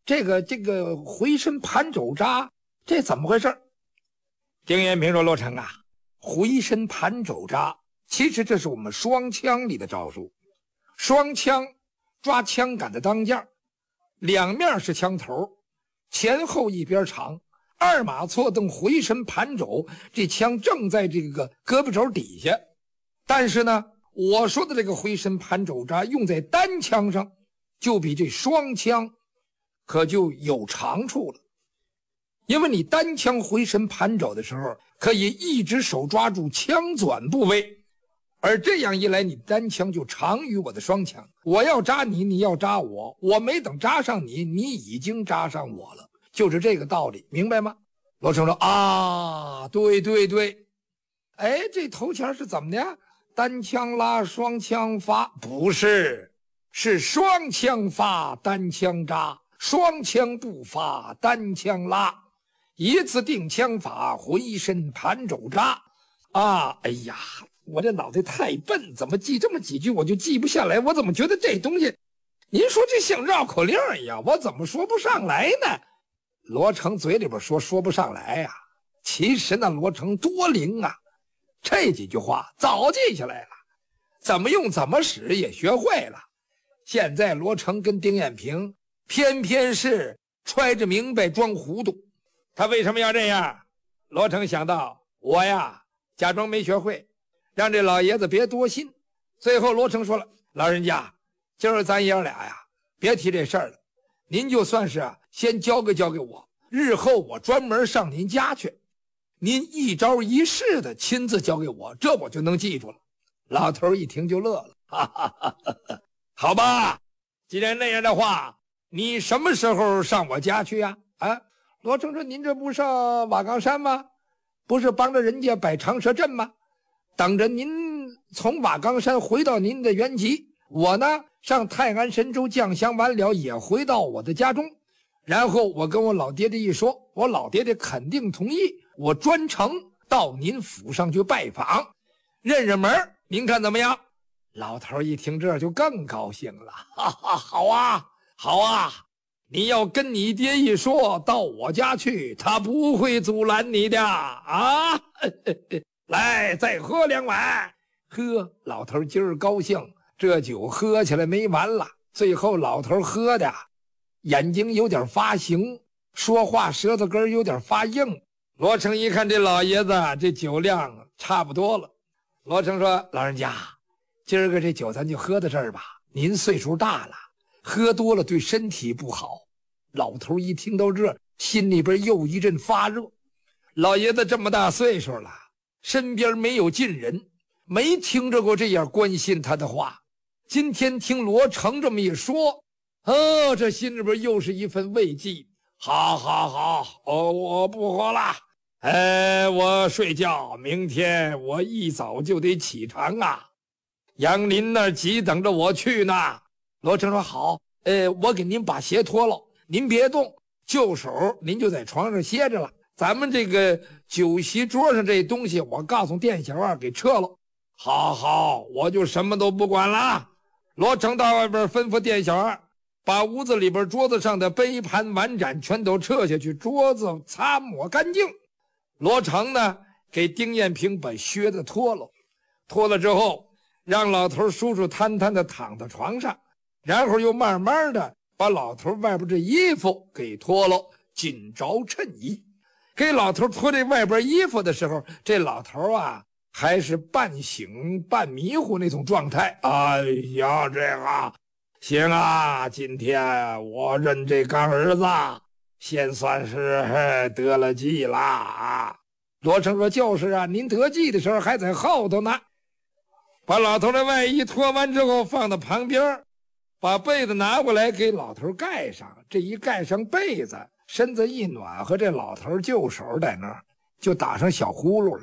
这个回身盘肘扎，这怎么回事？丁彦平说：罗成啊，回身盘肘扎，其实这是我们双枪里的招数。双枪抓枪杆的当间，两面是枪头，前后一边长，二马错蹬回身盘肘，这枪正在这个胳膊肘底下。但是呢，我说的这个回身盘肘扎用在单枪上，就比这双枪可就有长处了。因为你单枪回身盘肘的时候，可以一只手抓住枪转部位，而这样一来，你单枪就长于我的双枪。我要扎你，你要扎我，我没等扎上你，你已经扎上我了，就是这个道理，明白吗？罗成说：啊，对对对。哎，这头前是怎么的？单枪拉，双枪发？不是，是双枪发，单枪扎，双枪不发，单枪拉，一次定枪法，回身盘肘扎。啊，哎呀，我这脑袋太笨，怎么记这么几句我就记不下来？我怎么觉得这东西，您说这像绕口令一样，我怎么说不上来呢？罗成嘴里边说不上来呀，其实那罗成多灵啊，这几句话早记下来了，怎么用怎么使也学会了。现在罗成跟丁彦平偏偏是揣着明白装糊涂。他为什么要这样？罗成想到，我呀假装没学会，让这老爷子别多心。最后罗成说了：老人家，今儿咱爷俩呀别提这事儿了，您就算是先教给我，日后我专门上您家去，您一招一式的亲自教给我，这我就能记住了。老头一听就乐了，哈哈哈哈，好吧，既然那样的话，你什么时候上我家去呀？啊，罗成说：您这不上瓦岗山吗？不是帮着人家摆长蛇阵吗？等着您从瓦岗山回到您的原籍，我呢上泰安神州降香完了也回到我的家中，然后我跟我老爹爹一说，我老爹爹肯定同意，我专程到您府上去拜访，认门，您看怎么样？老头一听这就更高兴了，哈哈，好啊好啊，你要跟你爹一说到我家去，他不会阻拦你的啊！来，再喝2碗。喝，老头今儿高兴，这酒喝起来没完了。最后老头喝的眼睛有点发形，说话舌头根有点发硬。罗成一看这老爷子这酒量差不多了，罗成说：老人家，今儿个这酒咱就喝到这儿吧，您岁数大了，喝多了对身体不好。老头一听到这，心里边又一阵发热。老爷子这么大岁数了，身边没有近人，没听着过这样关心他的话。今天听罗成这么一说，这心里边又是一份慰藉。好，我不喝了，我睡觉，明天我一早就得起床啊。杨林那儿急等着我去呢。罗成说：好，我给您把鞋脱了，您别动，就手您就在床上歇着了。咱们这个酒席桌上这东西，我告诉店小二给撤了。好，我就什么都不管了。罗成到外边吩咐店小二，把屋子里边桌子上的杯盘碗盏全都撤下去，桌子擦抹干净。罗成呢，给丁彦平把靴子脱了之后，让老头舒舒坦坦的躺在床上，然后又慢慢的把老头外边这衣服给脱了，紧着衬衣。给老头脱这外边衣服的时候，这老头啊还是半醒半迷糊那种状态。哎呀，这个行啊，今天我认这干儿子先算是得了计了啊。罗成说：就是啊，您得计的时候还在后头呢。把老头的外衣脱完之后放到旁边，把被子拿过来给老头盖上。这一盖上被子，身子一暖和，这老头就手在那儿就打上小呼噜了。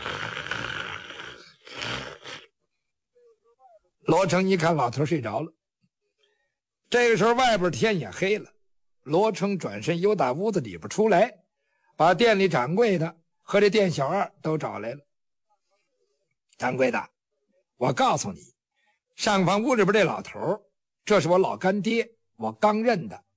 罗成一看老头睡着了，这个时候外边天也黑了。罗成转身又打屋子里边出来，把店里掌柜的和这店小二都找来了。掌柜的，我告诉你，上房屋里边这老头，这是我老干爹，我刚认的，